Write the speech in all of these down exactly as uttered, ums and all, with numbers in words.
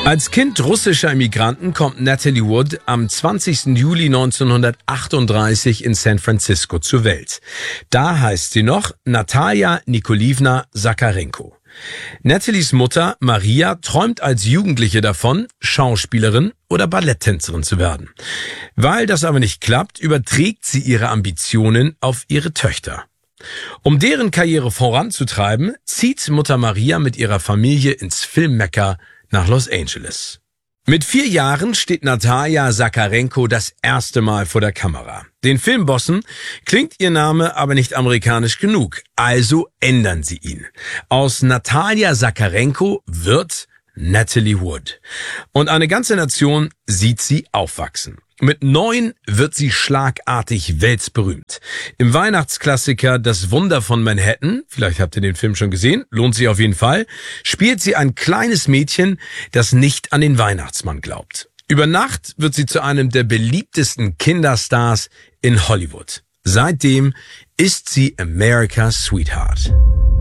Als Kind russischer Immigranten kommt Natalie Wood am zwanzigsten Juli neunzehnhundertachtunddreißig in San Francisco zur Welt. Da heißt sie noch Natalja Nikolaevna Sakarenko. Natalies Mutter Maria träumt als Jugendliche davon, Schauspielerin oder Balletttänzerin zu werden. Weil das aber nicht klappt, überträgt sie ihre Ambitionen auf ihre Töchter. Um deren Karriere voranzutreiben, zieht Mutter Maria mit ihrer Familie ins Filmmekka nach Los Angeles. Mit vier Jahren steht Natalja Sakarenko das erste Mal vor der Kamera. Den Filmbossen klingt ihr Name aber nicht amerikanisch genug, also ändern sie ihn. Aus Natalja Sakarenko wird Natalie Wood. Und eine ganze Nation sieht sie aufwachsen. Mit neun wird sie schlagartig weltberühmt. Im Weihnachtsklassiker Das Wunder von Manhattan, vielleicht habt ihr den Film schon gesehen, lohnt sich auf jeden Fall, spielt sie ein kleines Mädchen, das nicht an den Weihnachtsmann glaubt. Über Nacht wird sie zu einem der beliebtesten Kinderstars in Hollywood. Seitdem ist sie America's Sweetheart.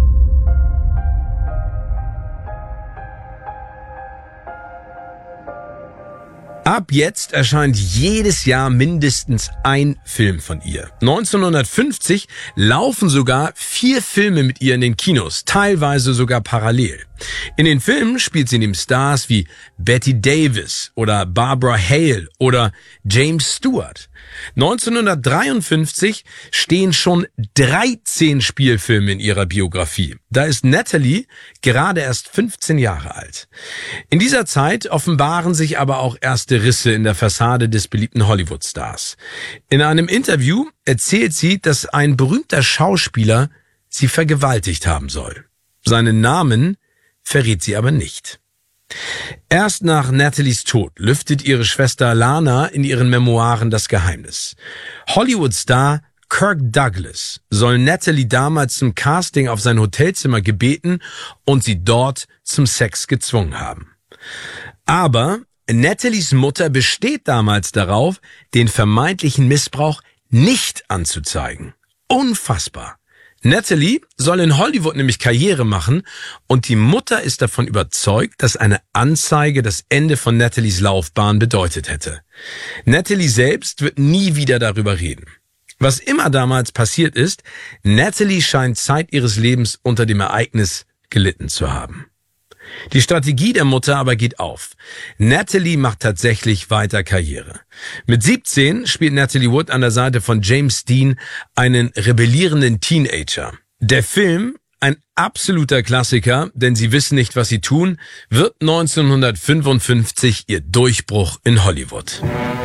Ab jetzt erscheint jedes Jahr mindestens ein Film von ihr. neunzehnhundertfünfzig laufen sogar vier Filme mit ihr in den Kinos, teilweise sogar parallel. In den Filmen spielt sie neben Stars wie Bette Davis oder Barbara Hale oder James Stewart. neunzehnhundertdreiundfünfzig stehen schon dreizehn Spielfilme in ihrer Biografie. Da ist Natalie gerade erst fünfzehn Jahre alt. In dieser Zeit offenbaren sich aber auch erste Risse in der Fassade des beliebten Hollywood-Stars. In einem Interview erzählt sie, dass ein berühmter Schauspieler sie vergewaltigt haben soll. Seinen Namen verrät sie aber nicht. Erst nach Natalies Tod lüftet ihre Schwester Lana in ihren Memoiren das Geheimnis. Hollywood-Star Kirk Douglas soll Natalie damals zum Casting auf sein Hotelzimmer gebeten und sie dort zum Sex gezwungen haben. Aber Natalies Mutter besteht damals darauf, den vermeintlichen Missbrauch nicht anzuzeigen. Unfassbar. Natalie soll in Hollywood nämlich Karriere machen und die Mutter ist davon überzeugt, dass eine Anzeige das Ende von Natalies Laufbahn bedeutet hätte. Natalie selbst wird nie wieder darüber reden. Was immer damals passiert ist, Natalie scheint Zeit ihres Lebens unter dem Ereignis gelitten zu haben. Die Strategie der Mutter aber geht auf. Natalie macht tatsächlich weiter Karriere. Mit siebzehn spielt Natalie Wood an der Seite von James Dean einen rebellierenden Teenager. Der Film, ein absoluter Klassiker, denn sie wissen nicht, was sie tun, wird neunzehnhundertfünfundfünfzig ihr Durchbruch in Hollywood.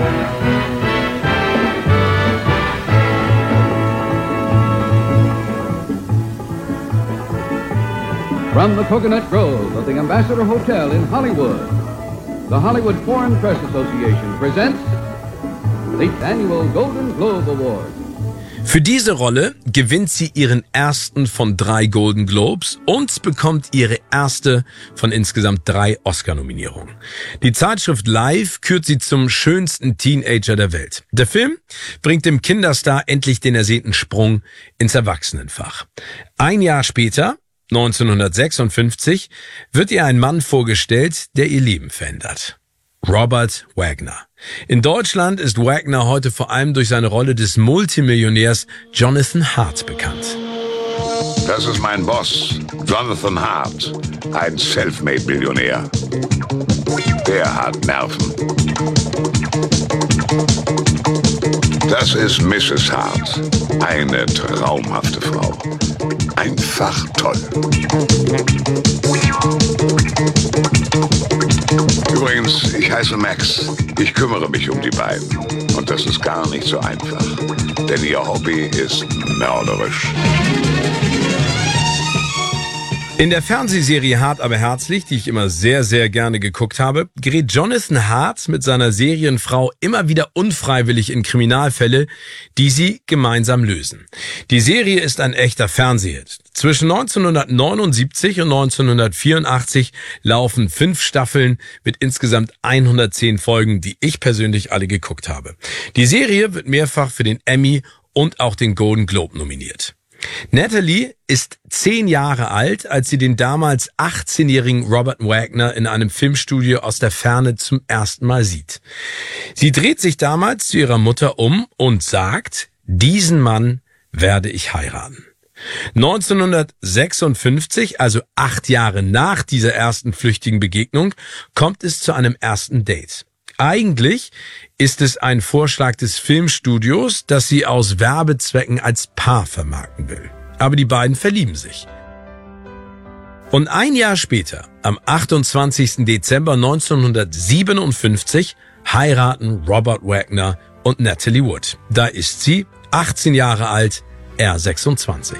From the Coconut Grove of the Ambassador Hotel in Hollywood, the Hollywood Foreign Press Association presents the annual Golden Globe Award. Für diese Rolle gewinnt sie ihren ersten von drei Golden Globes und bekommt ihre erste von insgesamt drei Oscar-Nominierungen. Die Zeitschrift Life kürt sie zum schönsten Teenager der Welt. Der Film bringt dem Kinderstar endlich den ersehnten Sprung ins Erwachsenenfach. Ein Jahr später, neunzehnhundertsechsundfünfzig, wird ihr ein Mann vorgestellt, der ihr Leben verändert. Robert Wagner. In Deutschland ist Wagner heute vor allem durch seine Rolle des Multimillionärs Jonathan Hart bekannt. Das ist mein Boss, Jonathan Hart, ein Selfmade-Millionär. Der hat Nerven. Das ist Misses Hart, eine traumhafte Frau. Einfach toll. Übrigens, ich heiße Max. Ich kümmere mich um die beiden. Und das ist gar nicht so einfach. Denn ihr Hobby ist mörderisch. In der Fernsehserie Hart aber herzlich, die ich immer sehr, sehr gerne geguckt habe, gerät Jonathan Hart mit seiner Serienfrau immer wieder unfreiwillig in Kriminalfälle, die sie gemeinsam lösen. Die Serie ist ein echter Fernsehhit. Zwischen neunzehnhundertneunundsiebzig und neunzehnhundertvierundachtzig laufen fünf Staffeln mit insgesamt hundertzehn Folgen, die ich persönlich alle geguckt habe. Die Serie wird mehrfach für den Emmy und auch den Golden Globe nominiert. Natalie ist zehn Jahre alt, als sie den damals achtzehnjährigen Robert Wagner in einem Filmstudio aus der Ferne zum ersten Mal sieht. Sie dreht sich damals zu ihrer Mutter um und sagt, diesen Mann werde ich heiraten. neunzehnhundertsechsundfünfzig, also acht Jahre nach dieser ersten flüchtigen Begegnung, kommt es zu einem ersten Date. Eigentlich ist es ein Vorschlag des Filmstudios, das sie aus Werbezwecken als Paar vermarkten will. Aber die beiden verlieben sich. Und ein Jahr später, am achtundzwanzigsten Dezember neunzehnhundertsiebenundfünfzig, heiraten Robert Wagner und Natalie Wood. Da ist sie, achtzehn Jahre alt, er sechsundzwanzig.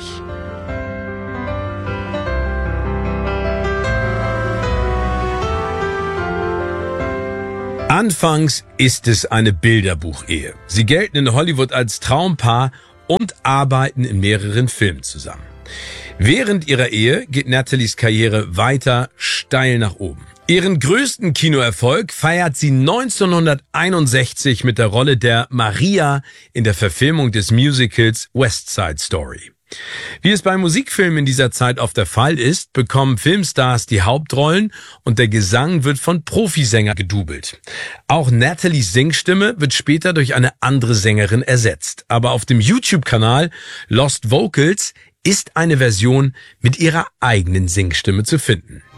Anfangs ist es eine Bilderbuchehe. Sie gelten in Hollywood als Traumpaar und arbeiten in mehreren Filmen zusammen. Während ihrer Ehe geht Natalies Karriere weiter steil nach oben. Ihren größten Kinoerfolg feiert sie neunzehnhunderteinundsechzig mit der Rolle der Maria in der Verfilmung des Musicals West Side Story. Wie es bei Musikfilmen in dieser Zeit oft der Fall ist, bekommen Filmstars die Hauptrollen und der Gesang wird von Profisängern gedoubelt. Auch Natalies Singstimme wird später durch eine andere Sängerin ersetzt. Aber auf dem YouTube-Kanal Lost Vocals ist eine Version mit ihrer eigenen Singstimme zu finden.